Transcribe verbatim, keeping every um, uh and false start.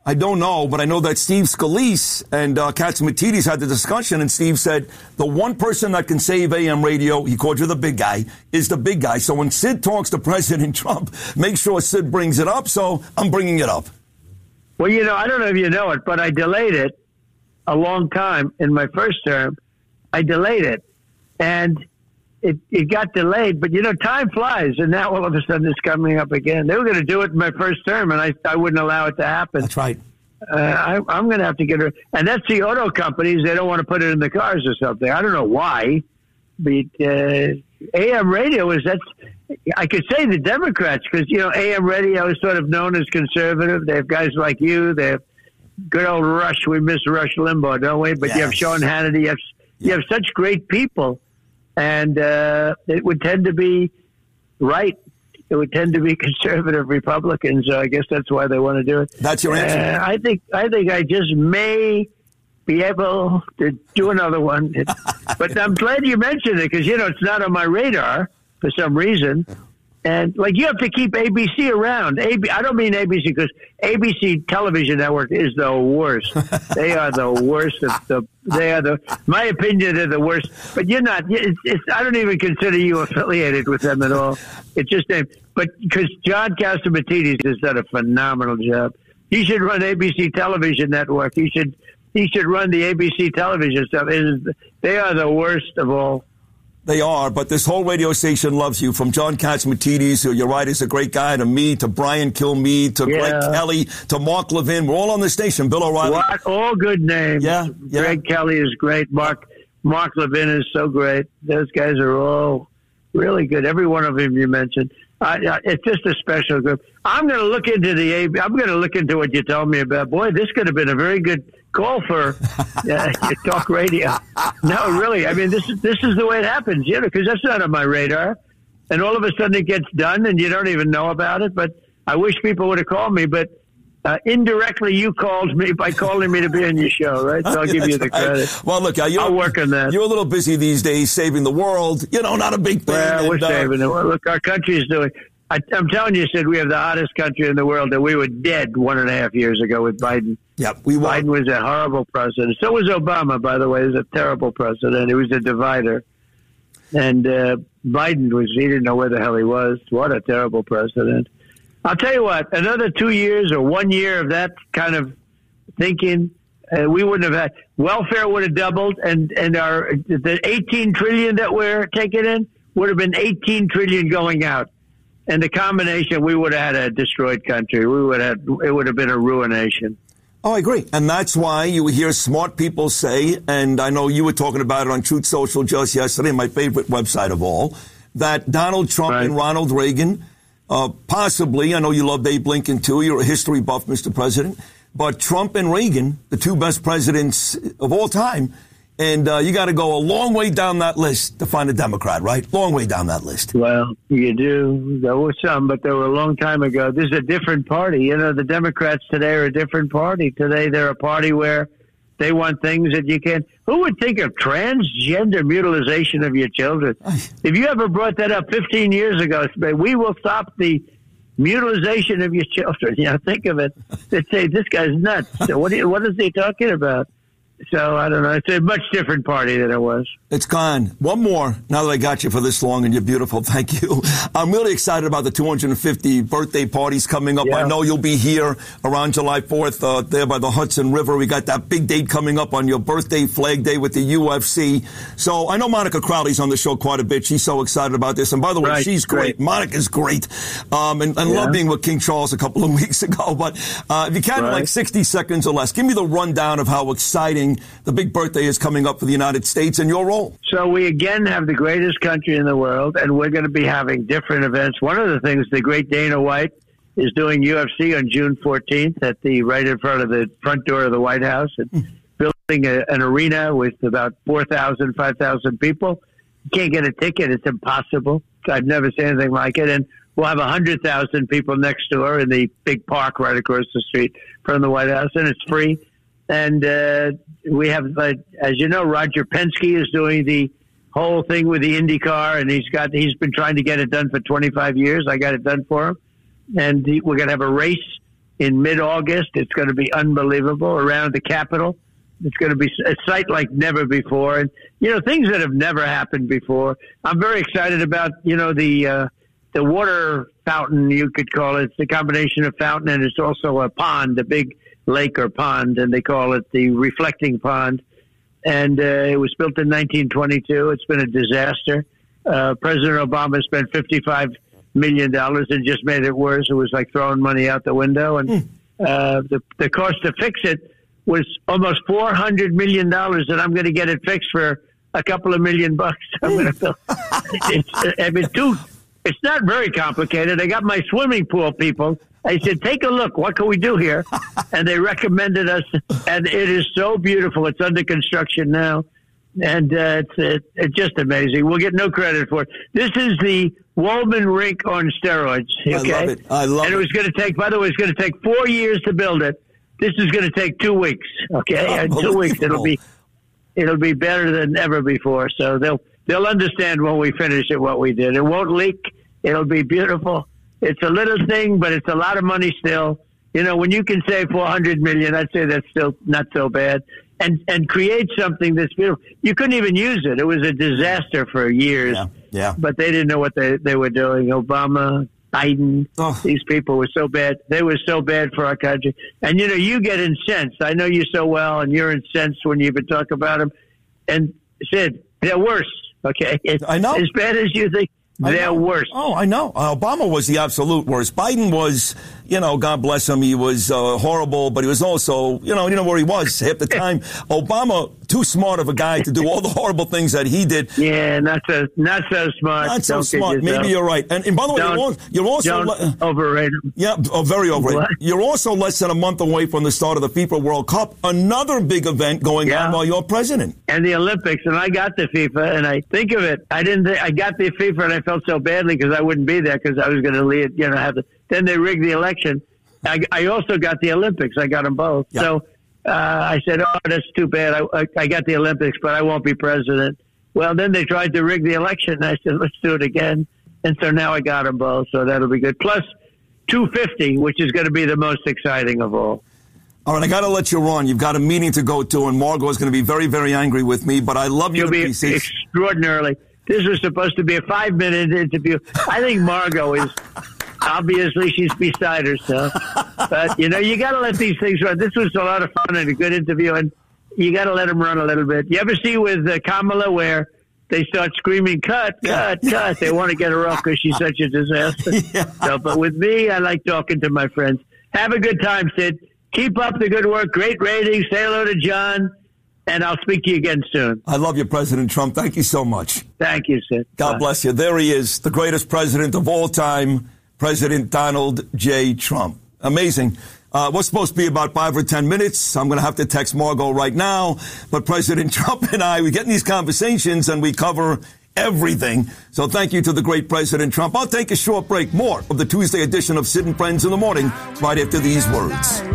I don't know, but I know that Steve Scalise and uh, Catsimatidis had the discussion, and Steve said the one person that can save A M radio, he called you the big guy, is the big guy. So when Sid talks to President Trump, make sure Sid brings it up. So I'm bringing it up. Well, you know, I don't know if you know it, but I delayed it a long time in my first term. I delayed it, and it, it got delayed. But, you know, time flies, and now all of a sudden it's coming up again. They were going to do it in my first term, and I, I wouldn't allow it to happen. That's right. Uh, I, I'm going to have to get her. And that's the auto companies. They don't want to put it in the cars or something. I don't know why. But uh, A M radio is, that's, I could say the Democrats, because, you know, A M radio is sort of known as conservative. They have guys like you. They have good old Rush. We miss Rush Limbaugh, don't we? But yes. You have Sean Hannity. You have, you have such great people. And uh, it would tend to be right. It would tend to be conservative Republicans. So I guess that's why they want to do it. That's your answer. Uh, I think I think I just may be able to do another one. It, but I'm glad you mentioned it because, you know, it's not on my radar for some reason. And, like, you have to keep A B C around. A B, I don't mean A B C because A B C television network is the worst. They are the worst. Of the, they are the, my opinion, they're the worst. But you're not. It's, it's, I don't even consider you affiliated with them at all. It's just a, but because John Catsimatidis has done a phenomenal job. He should run A B C television network. He should he should run the A B C television stuff. It is, they are the worst of all. They are, but this whole radio station loves you. From John Catsimatidis, who you're right is a great guy, to me, to Brian Kilmeade, to yeah. Greg Kelly, to Mark Levin. We're all on the station. Bill O'Reilly. What? All good names. Yeah, yeah. Greg Kelly is great. Mark Mark Levin is so great. Those guys are all really good. Every one of them you mentioned. Uh, it's just a special group. I'm going to look into the A B. I'm going to look into what you told me about. Boy, this could have been a very good call for uh, talk radio. No, really. I mean, this is this is the way it happens, you know, because that's not on my radar. And all of a sudden it gets done, and you don't even know about it. But I wish people would have called me. But uh, indirectly, you called me by calling me to be on your show, right? So I'll give you the credit. Right. Well, look, you're, I'll work on that. You're a little busy these days saving the world. You know, not a big thing. Well, and, we're uh, saving it. Well, look, our country is doing. I, I'm telling you, Sid, we have the hottest country in the world, and we were dead one and a half years ago with Biden. Yep, we were. Biden was a horrible president. So was Obama, by the way. He was a terrible president. He was a divider. And uh, Biden was, he didn't know where the hell he was. What a terrible president. I'll tell you what, another two years or one year of that kind of thinking, uh, we wouldn't have had, welfare would have doubled, and, and our the eighteen trillion that we're taking in would have been eighteen trillion going out. And the combination, we would have had a destroyed country. We would have, it would have been a ruination. Oh, I agree. And that's why you hear smart people say, and I know you were talking about it on Truth Social just yesterday, my favorite website of all, that Donald Trump right. and Ronald Reagan, uh, possibly, I know you love Abe Lincoln too, you're a history buff, Mister President, but Trump and Reagan, the two best presidents of all time, and uh, you got to go a long way down that list to find a Democrat, right? Long way down that list. Well, you do. There were some, but they were a long time ago. This is a different party. You know, the Democrats today are a different party. Today they're a party where they want things that you can't. Who would think of transgender mutilization of your children? If you ever brought that up fifteen years ago, we will stop the mutilization of your children. You know, think of it. They'd say, this guy's nuts. So what, you, what is he talking about? So, I don't know. It's a much different party than it was. It's gone. One more, now that I got you for this long, and you're beautiful. Thank you. I'm really excited about the two hundred fifty birthday parties coming up. Yeah. I know you'll be here around July fourth uh, there by the Hudson River. We got that big date coming up on your birthday, Flag Day, with the U F C. So I know Monica Crowley's on the show quite a bit. She's so excited about this. And by the way, right. she's great. great. Monica's great. Um, and and yeah. love being with King Charles a couple of weeks ago. But uh, if you can, right. like sixty seconds or less, give me the rundown of how exciting the big birthday is coming up for the United States and your role. So we again have the greatest country in the world, and we're going to be having different events. One of the things, the great Dana White is doing U F C on June fourteenth at the right in front of the front door of the White House, and mm. building a, an arena with about four thousand, five thousand people. You can't get a ticket. It's impossible. I've never seen anything like it. And we'll have one hundred thousand people next door in the big park right across the street from the White House, and it's free. And uh, we have, uh, as you know, Roger Penske is doing the whole thing with the IndyCar, and he's got he's been trying to get it done for twenty-five years. I got it done for him, and he, we're going to have a race in mid-August. It's going to be unbelievable around the Capitol. It's going to be a sight like never before. And, you know, things that have never happened before. I'm very excited about, you know, the uh, the water fountain, you could call it. It's a combination of fountain and it's also a pond, a big lake or pond, and they call it the reflecting pond. And uh, it was built in nineteen twenty-two. It's been a disaster. Uh, President Obama spent fifty-five million dollars and just made it worse. It was like throwing money out the window. And mm. uh, the, the cost to fix it was almost four hundred million dollars, and I'm going to get it fixed for a couple of million bucks. I'm going to fill. It's, I mean, too, it's not very complicated. I got my swimming pool people. I said, take a look. What can we do here? And they recommended us, and it is so beautiful. It's under construction now, and uh, it's, it, it's just amazing. We'll get no credit for it. This is the Wollman Rink on steroids. Okay? I love it. I love and it was going to take, by the way, it's going to take four years to build it. This is going to take two weeks. Okay, in two weeks it'll be it'll be better than ever before. So they'll they'll understand when we finish it what we did. It won't leak. It'll be beautiful. It's a little thing, but it's a lot of money still. You know, when you can save four hundred million, I'd say that's still not so bad. And and create something that's beautiful. You couldn't even use it. It was a disaster for years. Yeah, yeah. But they didn't know what they, they were doing. Obama, Biden, oh. These people were so bad. They were so bad for our country. And, you know, you get incensed. I know you so well, and you're incensed when you even talk about them. And Sid, they're worse, okay? I know. As bad as you think. They're worse. Oh, I know. Uh, Obama was the absolute worst. Biden was, you know, God bless him, he was uh, horrible, but he was also, you know, you know where he was half the time. Obama, too smart of a guy to do all the horrible things that he did. Yeah, not so, not so smart. Not so don't smart. Maybe you're right. And, and by the way, don't, you're, all, you're also don't le- overrate him. Yeah, oh, very overrated. What? You're also less than a month away from the start of the FIFA World Cup, another big event going yeah. on while you're president. And the Olympics, and I got the FIFA, and I think of it. I didn't. Th- I got the FIFA, and I felt so badly because I wouldn't be there because I was going to lead. You know, have the. Then they rigged the election. I, I also got the Olympics. I got them both. Yeah. So uh, I said, "Oh, that's too bad. I, I, I got the Olympics, but I won't be president." Well, then they tried to rig the election. And I said, "Let's do it again." And so now I got them both. So that'll be good. Plus two fifty, which is going to be the most exciting of all. All right, I got to let you run. You've got a meeting to go to, and Margot is going to be very, very angry with me. But I love you. You'll be extraordinarily. This was supposed to be a five-minute interview. I think Margot is. Obviously, she's beside herself. But, you know, you got to let these things run. This was a lot of fun and a good interview, and you got to let them run a little bit. You ever see with uh, Kamala where they start screaming, cut, cut, yeah. cut. They want to get her off because she's such a disaster. Yeah. So, but with me, I like talking to my friends. Have a good time, Sid. Keep up the good work. Great ratings. Say hello to John. And I'll speak to you again soon. I love you, President Trump. Thank you so much. Thank you, Sid. God Bye. bless you. There he is, the greatest president of all time, President Donald J. Trump. Amazing. Uh, we're supposed to be about five or ten minutes. I'm going to have to text Margot right now. But President Trump and I, we get in these conversations and we cover everything. So thank you to the great President Trump. I'll take a short break. More of the Tuesday edition of Sid and Friends in the Morning right after these words.